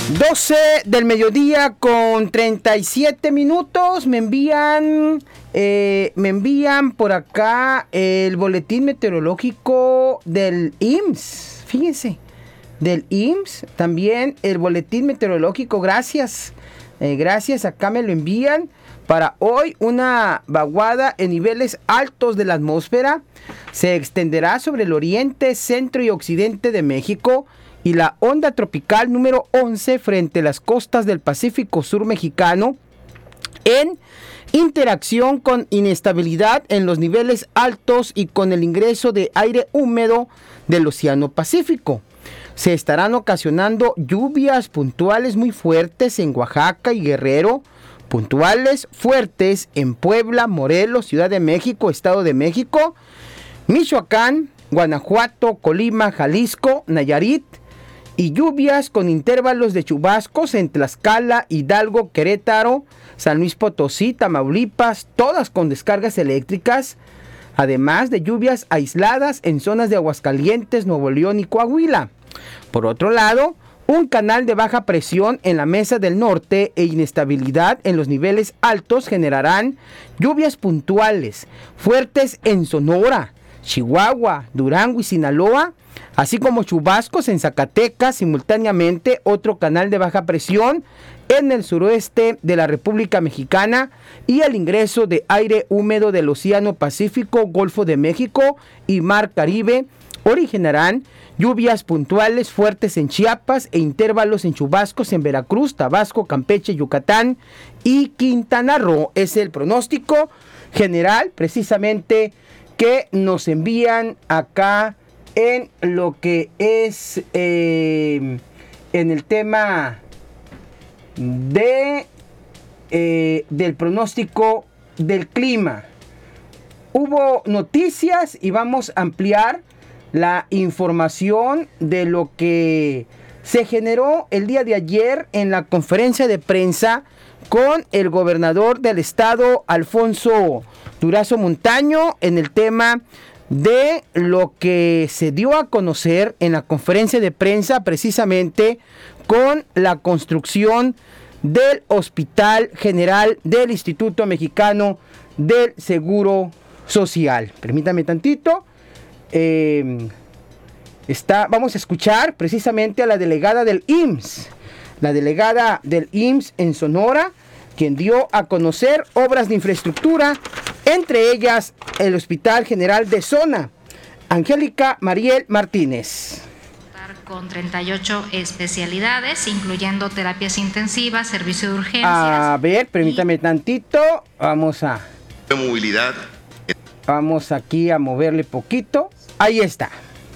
12 del mediodía con 37 minutos. Me envían por acá el boletín meteorológico del IMSS. Fíjense, del IMSS. También el boletín meteorológico. Gracias. Gracias. Acá me lo envían. Para hoy, una vaguada en niveles altos de la atmósfera se extenderá sobre el oriente, centro y occidente de México, y la onda tropical número 11 frente a las costas del Pacífico Sur mexicano, en interacción con inestabilidad en los niveles altos y con el ingreso de aire húmedo del Océano Pacífico. Se estarán ocasionando lluvias puntuales muy fuertes en Oaxaca y Guerrero, puntuales fuertes en Puebla, Morelos, Ciudad de México, Estado de México, Michoacán, Guanajuato, Colima, Jalisco, Nayarit, y lluvias con intervalos de chubascos en Tlaxcala, Hidalgo, Querétaro, San Luis Potosí, Tamaulipas, todas con descargas eléctricas, además de lluvias aisladas en zonas de Aguascalientes, Nuevo León y Coahuila. Por otro lado, un canal de baja presión en la Mesa del Norte e inestabilidad en los niveles altos generarán lluvias puntuales fuertes en Sonora, Chihuahua, Durango y Sinaloa, así como chubascos en Zacatecas. Simultáneamente, otro canal de baja presión en el suroeste de la República Mexicana y el ingreso de aire húmedo del Océano Pacífico, Golfo de México y Mar Caribe originarán lluvias puntuales fuertes en Chiapas e intervalos en chubascos en Veracruz, Tabasco, Campeche, Yucatán y Quintana Roo. Es el pronóstico general precisamente que nos envían acá en lo que es en el tema del pronóstico del clima. Hubo noticias y vamos a ampliar la información de lo que se generó el día de ayer en la conferencia de prensa con el gobernador del estado, Alfonso Durazo Montaño, en el tema de lo que se dio a conocer en la conferencia de prensa precisamente con la construcción del Hospital General del Instituto Mexicano del Seguro Social. Permítame tantito. Vamos a escuchar precisamente a la delegada del IMSS, en Sonora, quien dio a conocer obras de infraestructura, entre ellas el Hospital General de Zona. Angélica Mariel Martínez. Con 38 especialidades, incluyendo terapias intensivas, servicio de urgencias. A ver, permítame tantito. Vamos aquí a moverle poquito. Ahí está.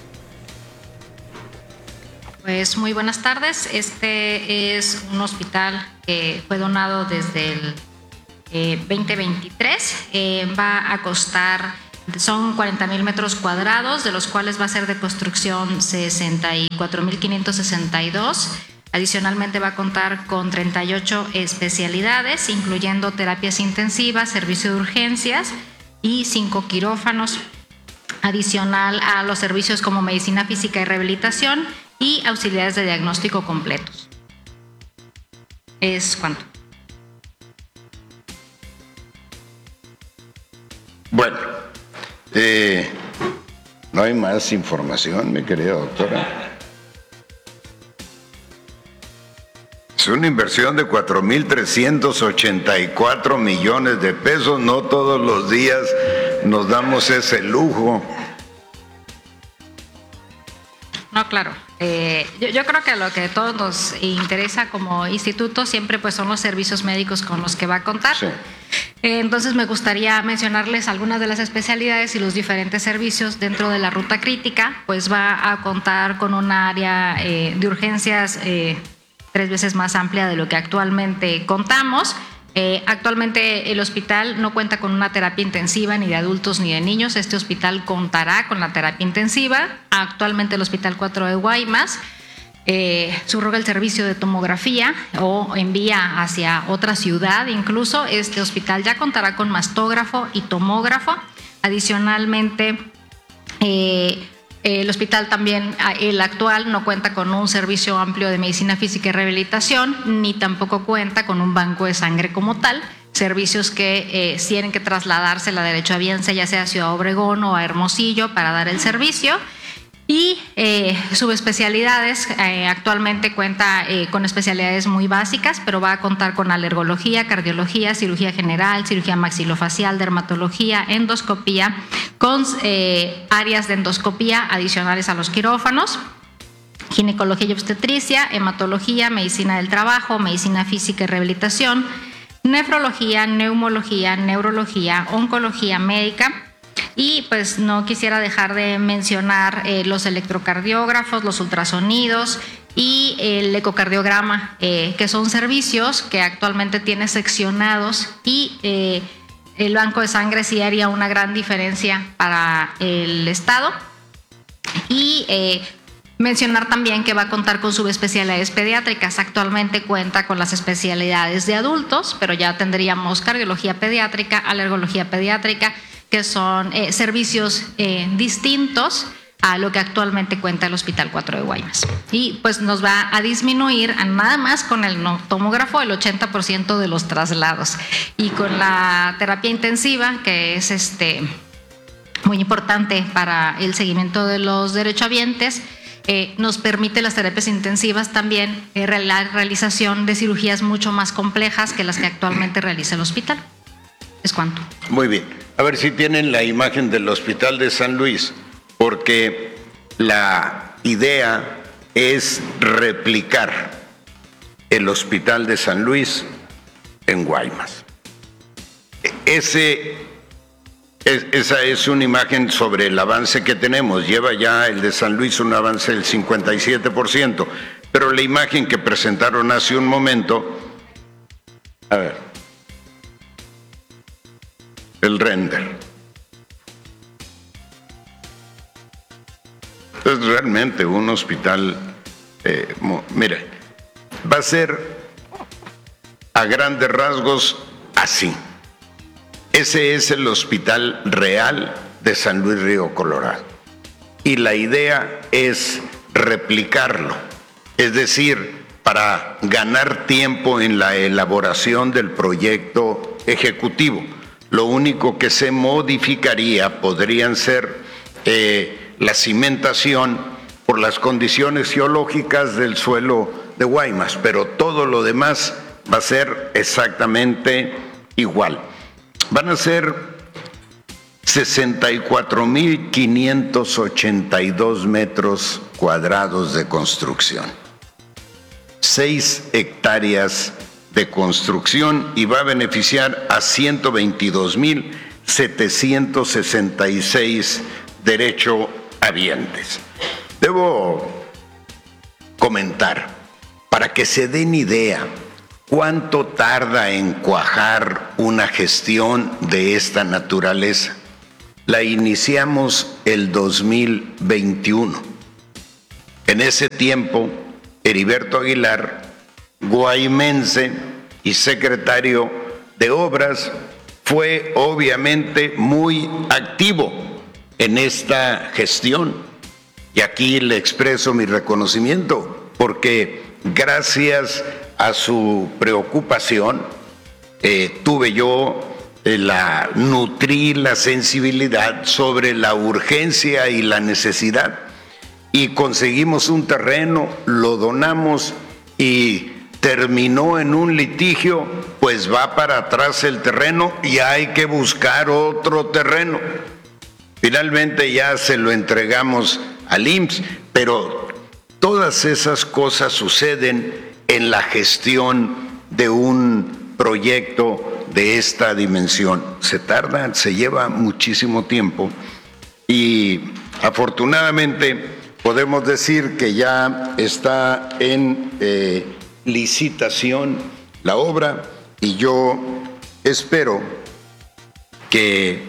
Pues muy buenas tardes. Este es un hospital que fue donado desde el 2023. Va a costar, son 40,000 metros cuadrados, de los cuales va a ser de construcción 64,562. Adicionalmente va a contar con 38 especialidades, incluyendo terapias intensivas, servicio de urgencias y 5 quirófanos, adicional a los servicios como medicina física y rehabilitación y auxiliares de diagnóstico completos. ¿Es cuánto? Bueno, no hay más información, mi querida doctora. Es una inversión de 4,384 millones de pesos. No todos los días nos damos ese lujo. No, claro. Yo creo que lo que a todos nos interesa como instituto siempre pues son los servicios médicos con los que va a contar. Sí. Entonces me gustaría mencionarles algunas de las especialidades y los diferentes servicios dentro de la ruta crítica. Pues va a contar con un área de urgencias 3 veces más amplia de lo que actualmente contamos. Actualmente el hospital no cuenta con una terapia intensiva ni de adultos ni de niños. Este hospital contará con la terapia intensiva. Actualmente el Hospital 4 de Guaymas subroga el servicio de tomografía o envía hacia otra ciudad. Incluso este hospital ya contará con mastógrafo y tomógrafo. Adicionalmente El hospital también, el actual, no cuenta con un servicio amplio de medicina física y rehabilitación, ni tampoco cuenta con un banco de sangre como tal, servicios que tienen que trasladarse la derechohabiense, ya sea a Ciudad Obregón o a Hermosillo, para dar el servicio. Y subespecialidades, actualmente cuenta con especialidades muy básicas, pero va a contar con alergología, cardiología, cirugía general, cirugía maxilofacial, dermatología, endoscopía, con áreas de endoscopía adicionales a los quirófanos, ginecología y obstetricia, hematología, medicina del trabajo, medicina física y rehabilitación, nefrología, neumología, neurología, oncología médica. Y pues no quisiera dejar de mencionar los electrocardiógrafos, los ultrasonidos y el ecocardiograma, que son servicios que actualmente tiene seccionados, y el banco de sangre sí haría una gran diferencia para el Estado. Y mencionar también que va a contar con subespecialidades pediátricas. Actualmente cuenta con las especialidades de adultos, pero ya tendríamos cardiología pediátrica, alergología pediátrica, que son servicios distintos a lo que actualmente cuenta el Hospital 4 de Guaymas. Y pues nos va a disminuir nada más con el tomógrafo el 80% de los traslados. Y con la terapia intensiva, que es muy importante para el seguimiento de los derechohabientes, nos permite las terapias intensivas también la realización de cirugías mucho más complejas que las que actualmente realiza el hospital. Es cuanto. Muy bien. A ver si tienen la imagen del Hospital de San Luis, porque la idea es replicar el Hospital de San Luis en Guaymas. Esa es una imagen sobre el avance que tenemos. Lleva ya el de San Luis un avance del 57%, pero la imagen que presentaron hace un momento, a ver, el render. Es realmente un hospital, mire, va a ser a grandes rasgos así. Ese es el hospital real de San Luis Río Colorado. Y la idea es replicarlo, es decir, para ganar tiempo en la elaboración del proyecto ejecutivo. Lo único que se modificaría podrían ser la cimentación por las condiciones geológicas del suelo de Guaymas, pero todo lo demás va a ser exactamente igual. Van a ser 64.582 metros cuadrados de construcción, 6 hectáreas de construcción, y va a beneficiar a 122.766 derechohabientes. Debo comentar, para que se den idea, cuánto tarda en cuajar una gestión de esta naturaleza. La iniciamos el 2021. En ese tiempo, Heriberto Aguilar, guaymense y secretario de Obras, fue obviamente muy activo en esta gestión. Y aquí le expreso mi reconocimiento, porque gracias a su preocupación nutrí la sensibilidad sobre la urgencia y la necesidad, y conseguimos un terreno, lo donamos y terminó en un litigio, pues va para atrás el terreno y hay que buscar otro terreno. Finalmente ya se lo entregamos al IMSS, pero todas esas cosas suceden en la gestión de un proyecto de esta dimensión. Se tarda, se lleva muchísimo tiempo, y afortunadamente podemos decir que ya está en licitación la obra, y yo espero que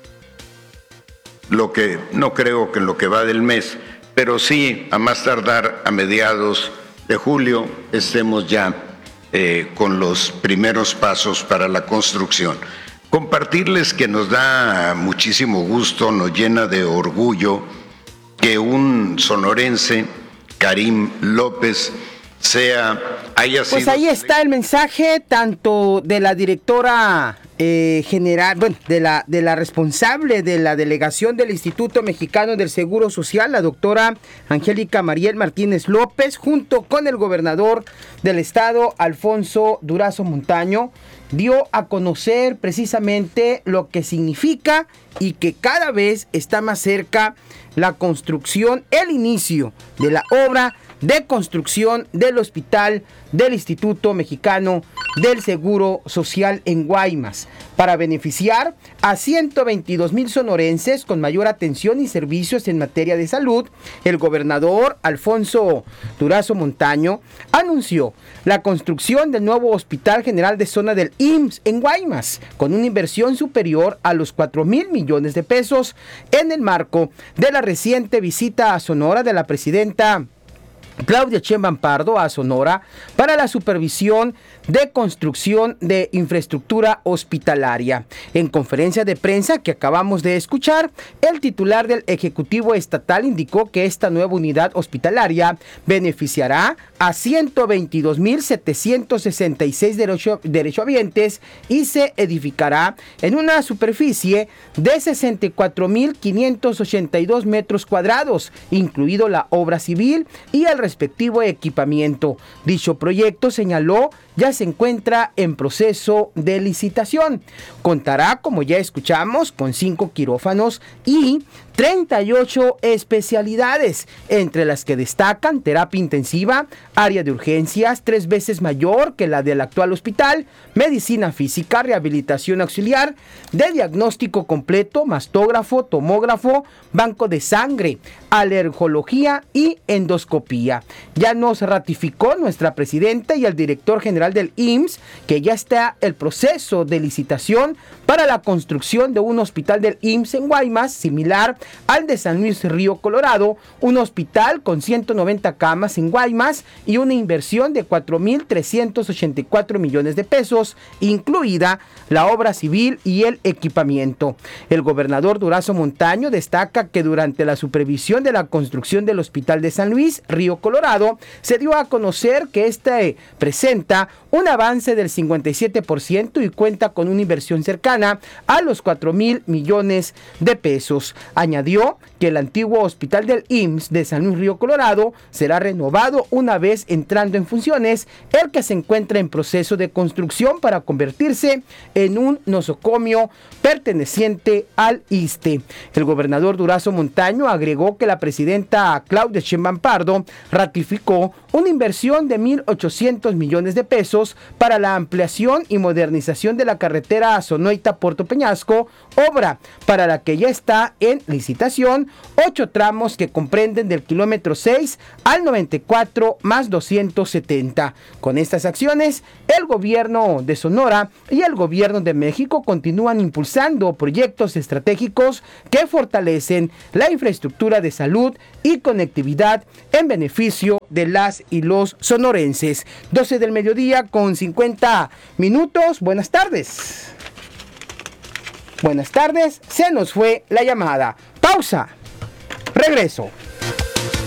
no creo que en lo que va del mes, pero sí a más tardar a mediados de julio estemos ya con los primeros pasos para la construcción. Compartirles que nos da muchísimo gusto, nos llena de orgullo que un sonorense, Karim López, haya sido... Pues ahí está el mensaje tanto de la directora general, bueno, de la responsable de la delegación del Instituto Mexicano del Seguro Social, la doctora Angélica Mariel Martínez López, junto con el gobernador del estado, Alfonso Durazo Montaño, dio a conocer precisamente lo que significa y que cada vez está más cerca la construcción, el inicio de la obra de construcción del hospital del Instituto Mexicano del Seguro Social en Guaymas, para beneficiar a 122,000 sonorenses con mayor atención y servicios en materia de salud. El gobernador Alfonso Durazo Montaño anunció la construcción del nuevo Hospital General de Zona del IMSS en Guaymas, con una inversión superior a los 4,000 millones de pesos en el marco de la reciente visita a Sonora de la presidenta Claudia Sheinbaum Pardo a Sonora para la supervisión de construcción de infraestructura hospitalaria. En conferencia de prensa que acabamos de escuchar, el titular del Ejecutivo Estatal indicó que esta nueva unidad hospitalaria beneficiará a 122,766 derechohabientes y se edificará en una superficie de 64,582 metros cuadrados, incluido la obra civil y el respectivo equipamiento. Dicho proyecto, señaló, ya se encuentra en proceso de licitación. Contará, como ya escuchamos, con 5 quirófanos y 38 especialidades, entre las que destacan terapia intensiva, área de urgencias 3 veces mayor que la del actual hospital, medicina física, rehabilitación auxiliar, de diagnóstico completo, mastógrafo, tomógrafo, banco de sangre, alergología y endoscopía. Ya nos ratificó nuestra presidenta y el director general del IMSS que ya está el proceso de licitación para la construcción de un hospital del IMSS en Guaymas, similar al de San Luis Río Colorado, un hospital con 190 camas en Guaymas y una inversión de 4,384 millones de pesos, incluida la obra civil y el equipamiento. El gobernador Durazo Montaño destaca que durante la supervisión de la construcción del hospital de San Luis Río Colorado, se dio a conocer que este presenta un avance del 57% y cuenta con una inversión cercana a los 4,000 millones de pesos. Añadió que el antiguo hospital del IMSS de San Luis Río Colorado será renovado una vez entrando en funciones, el que se encuentra en proceso de construcción para convertirse en un nosocomio perteneciente al ISSSTE. El gobernador Durazo Montaño agregó que la presidenta Claudia Sheinbaum Pardo ratificó una inversión de 1,800 millones de pesos para la ampliación y modernización de la carretera Sonoita-Puerto Peñasco, obra para la que ya está en licitación 8 tramos que comprenden del kilómetro 6 al 94 más 270. Con estas acciones, el gobierno de Sonora y el gobierno de México continúan impulsando proyectos estratégicos que fortalecen la infraestructura de salud y conectividad en beneficio de las y los sonorenses. 12 del mediodía con 50 minutos. Buenas tardes. Buenas tardes. Se nos fue la llamada. Pausa. Regreso.